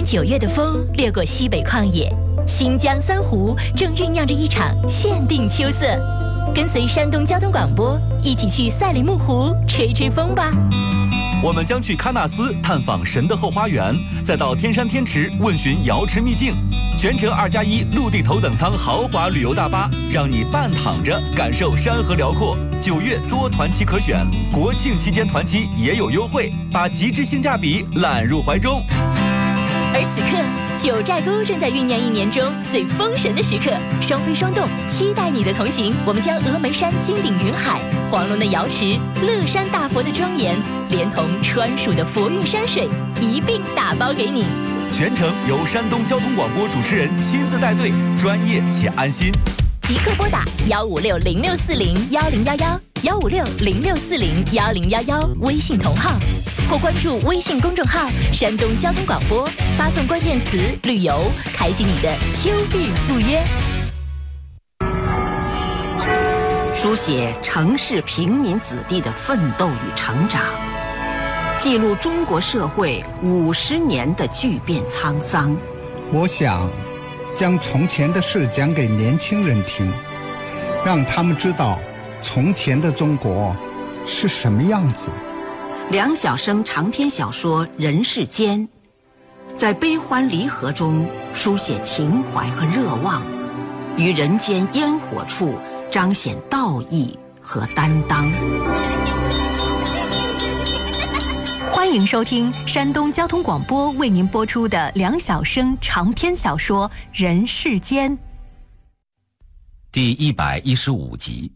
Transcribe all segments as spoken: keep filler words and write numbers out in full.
九月的风掠过西北旷野，新疆三湖正酝酿着一场限定秋色。跟随山东交通广播一起去赛里木湖吹吹风吧。 我们将去喀纳斯探访神的后花园，再到天山天池问询瑶池秘境。全程二加一陆地头等舱豪华旅游大巴，让你半躺着感受山河辽阔。九月多团期可选，国庆期间团期也有优惠，把极致性价比揽入怀中。 而此刻，九寨沟正在酝酿一年中最封神的时刻，双飞双动，期待你的同行。我们将峨眉山金顶云海、黄龙的瑶池、乐山大佛的庄严，连同川蜀的佛韵山水一并打包给你。 全程由山东交通广播主持人亲自带队，专业且安心。 即刻拨打幺五六零六四零幺零幺幺幺五六零六四零幺零幺幺微信同号，或关注微信公众号山东交通广播，发送关键词旅游，开启你的秋日赴约。 书写城市平民子弟的奋斗与成长，记录中国社会五十年的巨变沧桑。 我想将从前的事讲给年轻人听，让他们知道从前的中国是什么样子。 梁晓声长篇小说《人世间》，在悲欢离合中书写情怀和热望，于人间烟火处彰显道义和担当。 欢迎收听山东交通广播为您播出的梁晓声长篇小说《人世间》 第一百一十五集。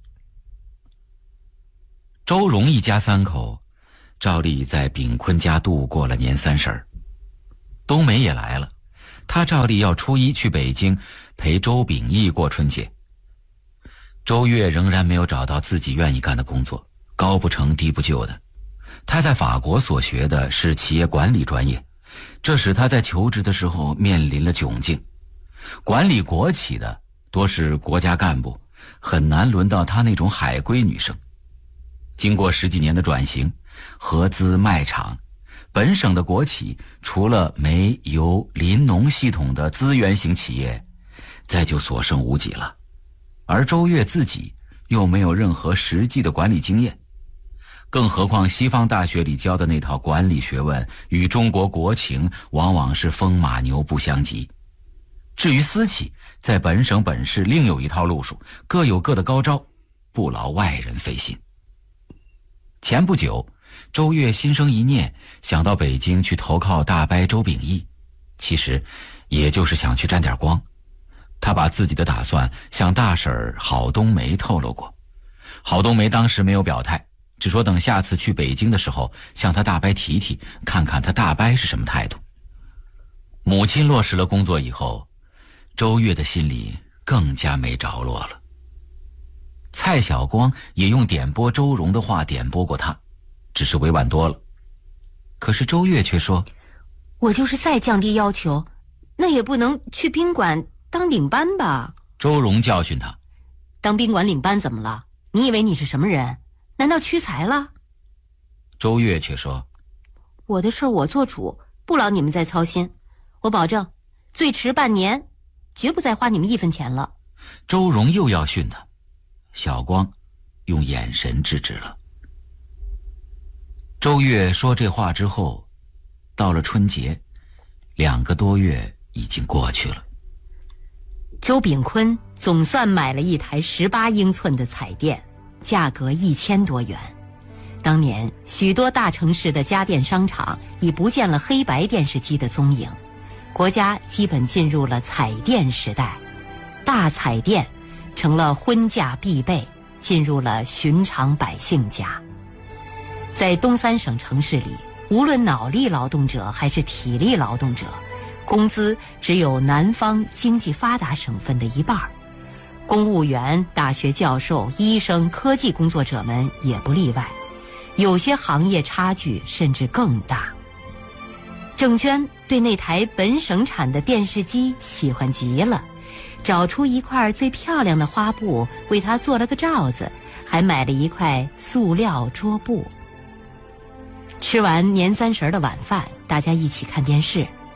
周荣一家三口照例在炳坤家度过了年三十儿。冬梅也来了，她照例要初一去北京陪周秉义过春节。周越仍然没有找到自己愿意干的工作，高不成低不就的。他在法国所学的是企业管理专业，这使他在求职的时候面临了窘境。管理国企的多是国家干部，很难轮到他那种海归女生。经过十几年的转型，合资卖厂，本省的国企除了煤油林农系统的资源型企业，再就所剩无几了。而周越自己又没有任何实际的管理经验，更何况西方大学里教的那套管理学问与中国国情往往是风马牛不相及。至于私企，在本省本市另有一套路数，各有各的高招，不劳外人费心。前不久，周越心生一念，想到北京去投靠大伯周秉义，其实也就是想去沾点光。他把自己的打算向大婶儿郝冬梅透露过，郝冬梅当时没有表态，只说等下次去北京的时候向他大伯提提，看看他大伯是什么态度。母亲落实了工作以后，周越的心里更加没着落了。蔡晓光也用点拨周荣的话点拨过他，只是委婉多了。可是周越却说， 我就是再降低要求，那也不能去宾馆当领班吧。 周荣教训他， 当宾馆领班怎么了？你以为你是什么人？难道屈才了？ 周越却说， 我的事我做主，不劳你们再操心，我保证最迟半年绝不再花你们一分钱了。 周荣又要训他，小光用眼神制止了。周越说这话之后，到了春节，两个多月已经过去了。 周炳坤总算买了一台十八英寸的彩电，价格一千多元。当年许多大城市的家电商场已不见了黑白电视机的踪影，国家基本进入了彩电时代，大彩电成了婚嫁必备，进入了寻常百姓家。在东三省城市里，无论脑力劳动者还是体力劳动者，工资只有南方经济发达省份的一半，公务员、大学教授、医生、科技工作者们也不例外，有些行业差距甚至更大。郑娟对那台本省产的电视机喜欢极了，找出一块最漂亮的花布为它做了个罩子，还买了一块塑料桌布。吃完年三十的晚饭，大家一起看电视。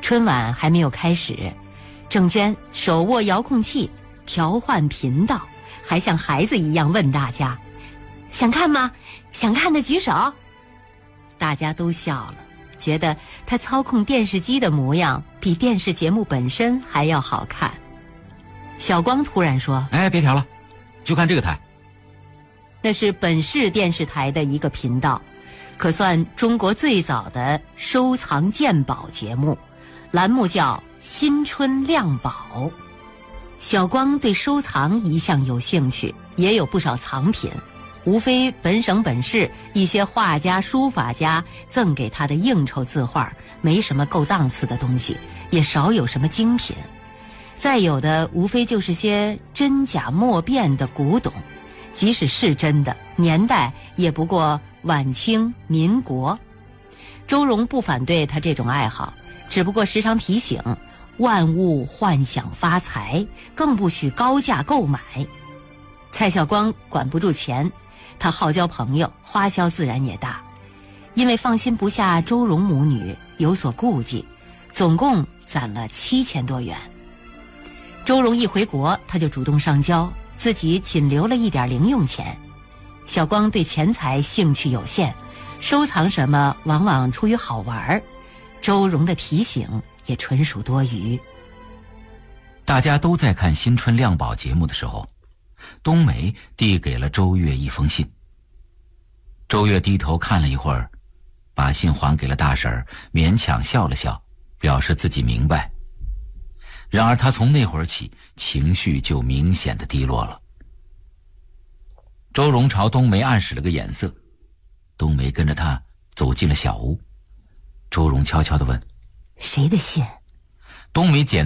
春晚还没有开始，郑娟手握遥控器调换频道，还像孩子一样问大家：想看吗？想看的举手。大家都笑了，觉得他操控电视机的模样比电视节目本身还要好看。小光突然说： 哎，别调了，就看这个台。 那是本市电视台的一个频道，可算中国最早的收藏鉴宝节目，栏目叫新春亮宝。小光对收藏一向有兴趣，也有不少藏品，无非本省本市一些画家书法家赠给他的应酬字画，没什么够档次的东西，也少有什么精品。再有的无非就是些真假莫辨的古董，即使是真的，年代也不过晚清民国。周荣不反对他这种爱好，只不过时常提醒万物幻想发财，更不许高价购买。蔡晓光管不住钱，他好交朋友，花销自然也大。因为放心不下周荣母女，有所顾忌，总共攒了七千多元。周荣一回国，他就主动上交，自己仅留了一点零用钱。小光对钱财兴趣有限，收藏什么往往出于好玩，周荣的提醒也纯属多余。 大家都在看新春亮宝节目的时候，冬梅递给了周越一封信。周越低头看了一会儿，把信还给了大婶儿，勉强笑了笑，表示自己明白。然而他从那会儿起，情绪就明显的低落了。周荣朝冬梅暗使了个眼色，冬梅跟着他走进了小屋。周荣悄悄地问： 谁的信？ 冬梅简